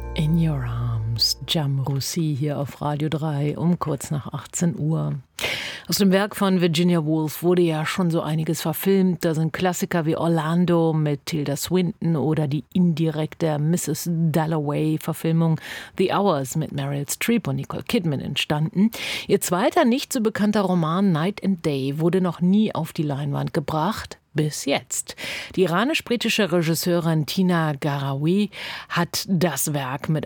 In Your Arms, Jamroussi hier auf Radio 3 um kurz nach 18 Uhr. Aus dem Werk von Virginia Woolf wurde ja schon so einiges verfilmt. Da sind Klassiker wie Orlando mit Tilda Swinton oder die indirekte Mrs. Dalloway-Verfilmung The Hours mit Meryl Streep und Nicole Kidman entstanden. Ihr zweiter, nicht so bekannter Roman Night and Day wurde noch nie auf die Leinwand gebracht. Bis jetzt. Die iranisch-britische Regisseurin Tina Garawi hat das Werk mit